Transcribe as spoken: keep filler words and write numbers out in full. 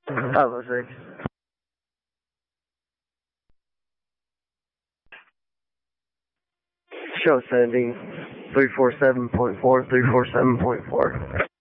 five oh six. Show sending three four seven point four, three four seven point four.